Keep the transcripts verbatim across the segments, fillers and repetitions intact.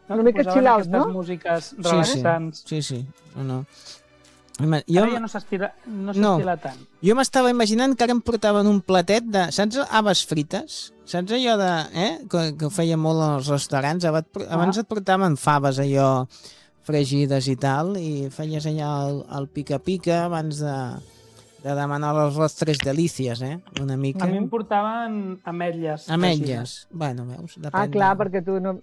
Una mica chill out, no? Aquestes músiques relaxants. Sí, sí. sí. No, no. Jo... Ara ja no s'estila no s'estila tant. Jo m'estava imaginant que ara em portaven un platet de... Saps habes frites? Saps allò de... Eh? Que, que ho feia molt als restaurants. Abans, ah. abans et portaven faves allò fregides i tal, i feies allà el, el pica-pica abans de, de demanar l'arròs tres delícies, eh? Una mica. A mi em portaven ametlles. Ametlles. Bueno, veus, depèn. Ah, clar, perquè tu no...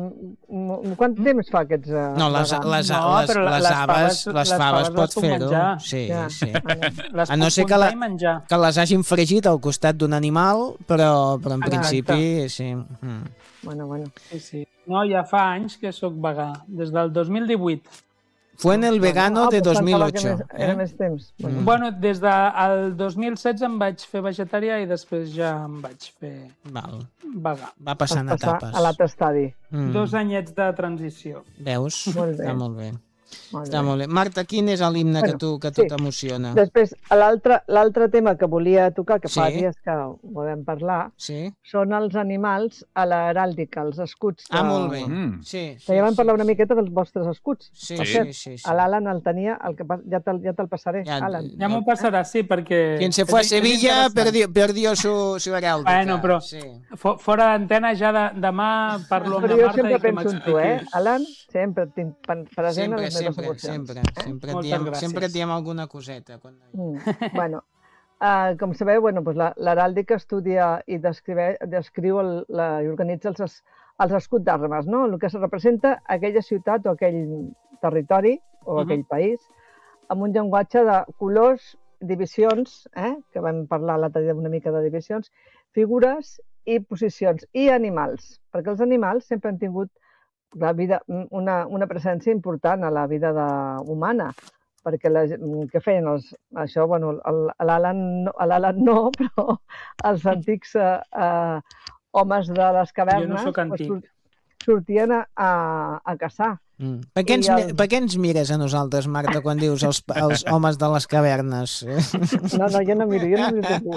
Quant temps fa aquests... Uh, no, les, les, les, no, les, les, les habes, les, les faves pots fer-ho. Sí, ja. sí. Les a no ser que, la, que les hagin fregit al costat d'un animal, però, però en Exacte. principi, sí. Mm. Bueno, bueno. Sí, sí. No, ja fa anys que sóc vegà, des del dos mil divuit. Fue en el vegano ah, de dos mil ocho. Més, eh? Era més temps. Bueno, mm. bueno des del dos mil setze em vaig fer vegetarià i després ja em vaig fer Val. vegà. Va passant Vas passar etapes. A l'altre estadi. Mm. Dos anyets de transició. Veus? Molt bé. Està molt bé. Molt Està bé. molt bé. Marta, quin és l'himne bueno, que tu que sí. t'emociona? Després, l'altre tema que volia tocar, que fa sí. dies que ho podem parlar, sí. són els animals a l'heràldica, els escuts. De... Ah, molt bé. Mm. Sí, sí, que ja vam sí, parlar sí. una miqueta dels vostres escuts. Sí, per sí, cert, sí, sí. l'Alan el tenia, el que ja te'l ja te passaré, ja, Alan. Ja m'ho passarà, sí, perquè... Quien se fue a Sevilla perdió, perdió su, su heràldica. Bueno, però sí. fora d'antena ja de, demà parlo amb però la Marta i que m'expliqui. Però jo sempre penso en tu, eh? Alan, sempre tinc present sempre, les meves sempre, emocions. Sempre, eh? sempre, et diem, sempre et diem alguna coseta. Quan... Mm. bueno, uh, com sabeu, bueno, pues l'heràldica estudia i descriu, descriu el, la, i organitza els, els escuts d'armes, no? El que se representa aquella ciutat o aquell territori o uh-huh. aquell país amb un llenguatge de colors, divisions, eh? que vam parlar l'altre dia una mica de divisions, figures i posicions, i animals, perquè els animals sempre han tingut la vida, una, una presència important a la vida de, humana, perquè la, què feien els, això, bueno, l'Alan no, no, però els antics eh, eh, homes de les cavernes jo no soc antic. Pues, sortien a, a, a caçar. Mm. Per, què ens, el... per què ens mires a nosaltres, Marta, quan dius els, els homes de les cavernes? No, no, jo no miro, jo no miro tu.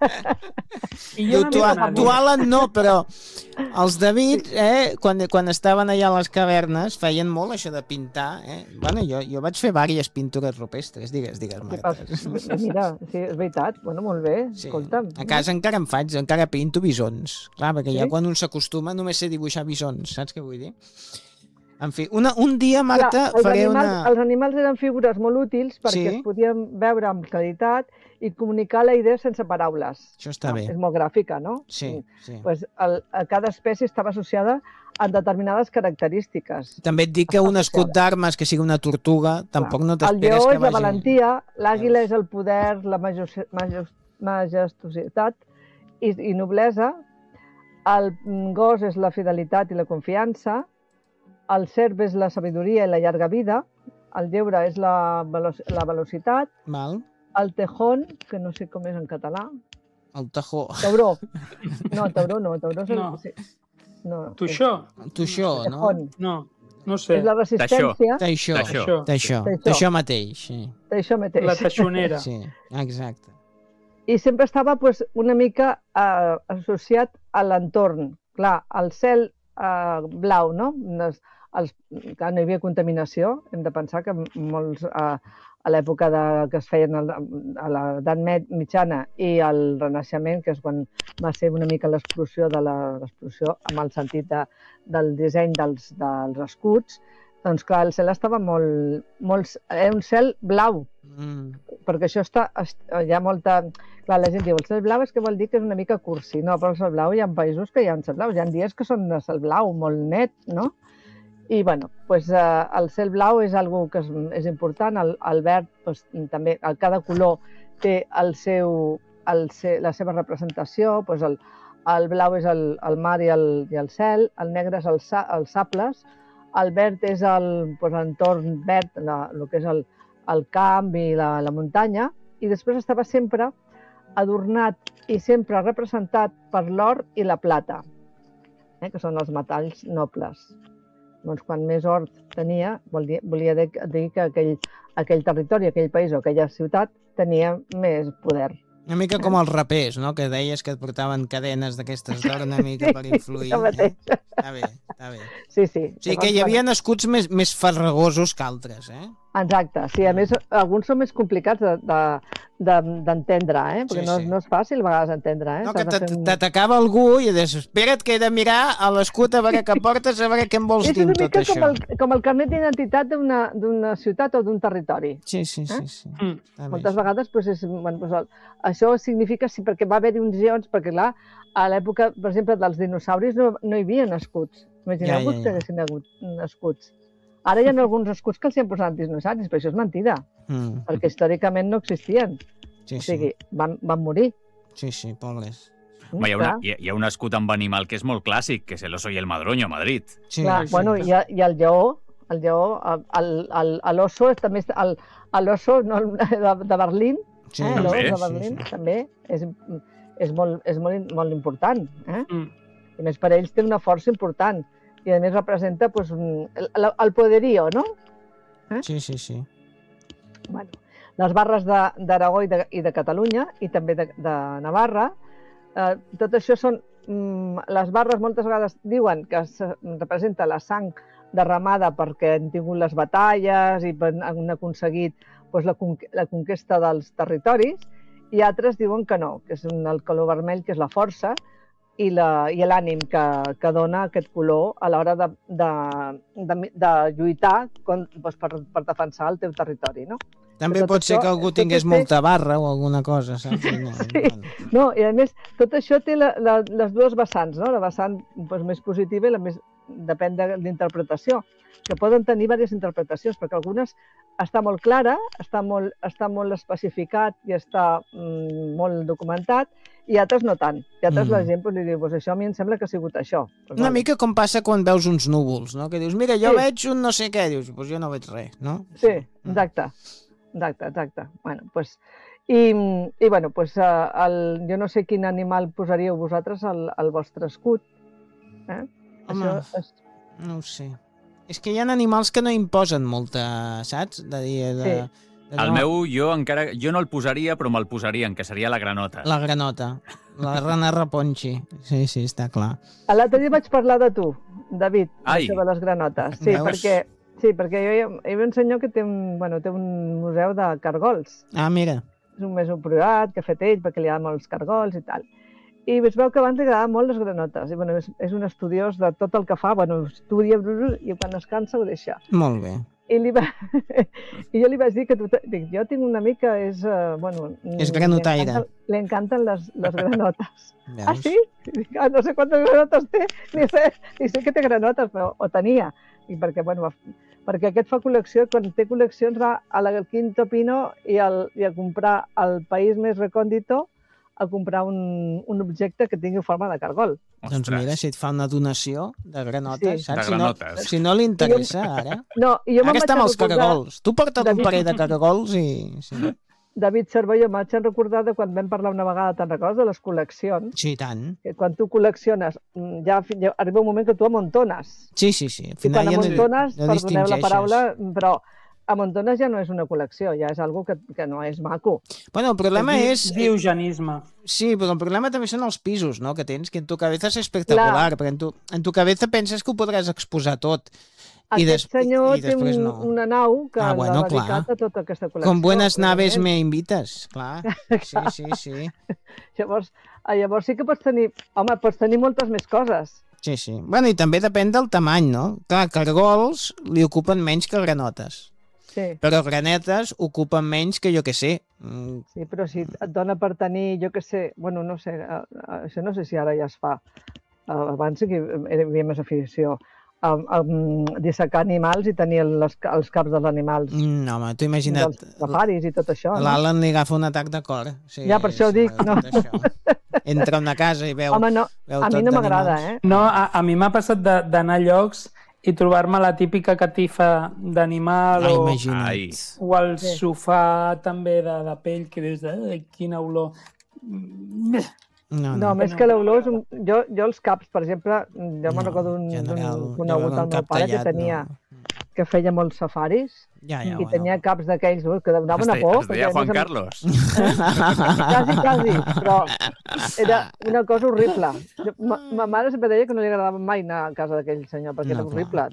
I jo no tu, miro tu, Alan, no, però els David, eh, quan, quan estaven allà a les cavernes, feien molt això de pintar. Eh? Bueno, jo, jo vaig fer diverses pintures rupestres, digues, digues, Marta. Mira, sí, és veritat. Bueno, molt bé, sí. Escolta'm. A casa encara em faig, encara pinto bisons. Clar, perquè sí? Ja quan un s'acostuma només sé dibuixar bisons, saps què vull dir? En fi, una, un dia, Marta, Clar, faré animals, una... Els animals eren figures molt útils perquè sí? es podien veure amb claritat i comunicar la idea sense paraules. Això està no? bé. És molt gràfica, no? Sí, sí. Pues el, a cada espècie estava associada a determinades característiques. També et dic que un escut d'armes que sigui una tortuga, tampoc Clar. No t'esperes que vagi... El lleó és la valentia, l'àguila és el poder, la majestuositat i, i noblesa, el gos és la fidelitat i la confiança, el cerv és la sabidoria i la llarga vida, el lleure és la, velo la velocitat, Val. El tejón, que no sé com és en català. El tajó. Tauró. No, tauró no. Tauró és el... No. Sí. No. Tuixó. Tuixó, no? No, no sé. És la resistència. Taixó. Taixó. Taixó. Taixó mateix, sí. Taixó mateix. La taixonera. Sí, exacte. I sempre estava pues, una mica eh, associat a l'entorn. Clar, el cel eh, blau, no? Els, els, clar, no hi havia contaminació. Hem de pensar que molts... Eh, a l'època que es feien el, a l'edat mitjana i el Renaixement, que és quan va ser una mica l'explosió de l'explosió amb el sentit de, del disseny dels, dels escuts, doncs clar, el cel estava molt... molt era un cel blau, mm. perquè això està... Hi ha molta... Clar, la gent diu, el cel blau és que vol dir que és una mica cursi, no, però el cel blau hi ha països que hi ha cel blau, hi ha dies que són de cel blau, molt net, no? I, bueno, pues, eh, el cel blau és algo que és, és important, el, el verd, pues, també, el, cada color té el seu, el, la seva representació, pues, el, el blau és el, el mar i el, i el cel, el negre és el, els sables, el verd és l'entorn pues, verd, la, el que és el, el camp i la, la muntanya, i després estava sempre adornat i sempre representat per l'or i la plata, eh, que són els metalls nobles. Doncs quan més or tenia, volia, volia dir que aquell, aquell territori, aquell país o aquella ciutat tenia més poder. Una mica com els rapers, no? Que deies que et portaven cadenes d'aquestes d'or una mica per influir. això mateix. Eh? Està bé, està bé. Sí, sí. O sigui que hi havia escuts més, més farragosos que altres, eh? Exacte, sí, a més, alguns són més complicats d'entendre, eh? Perquè Sí, no, sí. no és fàcil a vegades entendre, eh? No, que S'ha de fer un- t'atacava algú i deies, espera't que he de mirar a l'escut a veure què portes, a veure què em vols És dir una amb tot mica això. com el, com el carnet d'identitat d'una d'una ciutat o d'un territori. Sí, sí, sí. sí. Mm. Està bé, Moltes sí. vegades doncs és, bueno, doncs el, això significa sí, perquè va haver-hi uns geons, perquè clar, a l'època, per exemple, dels dinosauris no, no hi havia escuts. Imagineu-vos Ja, ja, ja. que haguessin hagut escuts. Ara hi ha alguns escuts que els hi han posat dinosauris, però això és mentida, Mm, perquè històricament no existien. sí, O sí. sigui, van, van morir. Sí, sí, pobres. Home, hi ha, una, Clar, hi, ha- hi ha un escut amb animal que és molt clàssic, que és el oso i el madroño a Madrid. Sí, clar, sí. bueno, i, ha- i el lleó, el lleó, el- el- el- l'oso és també el- l'oso no, de, de Berlín, Sí, eh, també. l'os de Sí, Berlín, sí. també és, és, molt, és molt, molt important. Eh? Mm. I a més per ells té una força important i a més representa pues, un, el, el poderío, no? Sí, sí, sí. Bueno, les barres de- d'Aragó i, de, i de Catalunya i també de, de Navarra, eh, tot això són... Mm, les barres moltes vegades diuen que se representa la sang derramada perquè han tingut les batalles i per- han aconseguit pues, la, conque- la conquesta dels territoris, i altres diuen que no, que és un, el color vermell, que és la força, i la- i l'ànim que, que dona aquest color a l'hora de, de, de, de lluitar con, doncs, per, per defensar el teu territori, no? També tot pot ser això- que algú tot tingués té- molta barra o alguna cosa, saps? I No, Sí. bueno. No, i a més, tot això té la, la, les dues vessants, no? La vessant doncs, més positiva i la més... depèn de l'interpretació, que poden tenir diverses interpretacions, perquè algunes està molt clara, està molt, està molt especificat i està mm, molt documentat, i altres no tant. I altres Mm. la gent pues, li diu, pues això a mi em sembla que ha sigut això. Pues, Una vale. mica com passa quan veus uns núvols, no? Que dius, mira, jo Sí. veig un no sé què, dius, doncs jo no veig res, no? Sí, Mm. exacte. Exacte, exacte. Bueno, pues, i, i bueno, pues, uh, el, jo no sé quin animal posaríeu vosaltres al, al vostre escut. Eh? Home. Això és... No ho sé. És que hi ha animals que no imposen molta, saps? De dir... De, Sí. de, El no, meu, jo encara... Jo no el posaria, però me'l posarien, que seria la granota. La granota. La rana raponchi. Sí, sí, està clar. L'altre dia vaig parlar de tu, David, Ai. això de les granotes. Sí, Veus? perquè, sí, perquè jo hi ha, hi ha un senyor que té un, bueno, té un museu de cargols. Ah, mira. És un museu privat que ha fet ell perquè li agraden molt els cargols i tal. I es veu que abans li agradaven molt les granotes. I, bueno, és, és un estudiós de tot el que fa. Bueno, estudia i quan es cansa ho deixa. Molt bé. I, li va... I jo li vaig dir que tu... Dic, jo tinc una amica, és... Uh, bueno, És granotaire. Li encanten, li encanten les, les granotes. Veus? Ah, sí? Dic, ah, no sé quantes granotes té, ni sé, ni sé que té granotes, però o tenia. I perquè, bueno, va- perquè aquest fa col·lecció, quan té col·leccions va a la Quinto Pino i, el, i a comprar al país més recòndito a comprar un, un objecte que tingui forma de cargol. Doncs mira, si et fa una donació de granotes, Sí. saps? De granotes. Si no, si no li interessa, ara. No, i jo me'n Ara vaig està amb els recordar, caragols. Tu porta't un David- parell de caragols i... Sí, David Cervelló, m'haig recordar de quan vam parlar una vegada, te'n recordes, de les col·leccions? sí i tant. Que quan tu col·lecciones, mm, ja, fi- ja arriba un moment que tu amuntones. Sí, sí, sí. Al I quan final ja no, amuntones, no perdoneu la distingeixes. paraula, però amuntones ja no és una col·lecció, ja és algo que, que no és maco. Bueno, el problema Di- és... Diogenisme. Sí, però el problema també són els pisos, no?, que tens, que en tu cabeza és espectacular, Clar. perquè en tu, en tu cabeza penses que ho podràs exposar tot. I Aquest des- senyor i té després un, no. una nau que Ah, bueno, l'ha dedicat clar. a tota aquesta col·lecció. Com buenas naves evidentment. me invites, clar. Sí, sí, sí. Llavors, ah, llavors sí que pots tenir... Home, pots tenir moltes més coses. Sí, sí. Bueno, i també depèn del tamany, no? Clar, cargols li ocupen menys que granotes, Sí, però granetes ocupen menys que jo que sé. Mm, sí, però si et dona per tenir, jo què sé, bueno, no sé, eh, eh, això no sé si ara ja es fa. Eh, Abans sí que hi havia més afició a, a, a dissecar animals i tenir les, els caps dels animals, no, home, t'ho imagina't. dels safaris i tot això. No? L'Alan li agafa un atac de cor. Sí, Ja, per això ho sí, dic, no. tot això. Entra a una casa i veu, Home, no, veu a mi tot no m'agrada, d'animals. eh? No, a, a mi m'ha passat de- d'anar a llocs i trobar-me la típica catifa d'animal Ah, o, imagina't. Ai. o el Sí. sofà també de, de pell que dius, ai, quina olor. Mm, No, No, no. més no. que l'olor, és un... jo, jo els caps, per exemple, jo me'n recordo d'un general, d'un jo conegut veure del un meu cap pare que tallat, tenia, no. que feia molts safaris Ja, ja, i tenia caps d'aquells que donaven a Es, por. es deia Juan Carlos. Quasi, quasi, però era una cosa horrible. Ma, ma mare sempre deia que no li agradava mai anar a casa d'aquell senyor, perquè No, era horrible.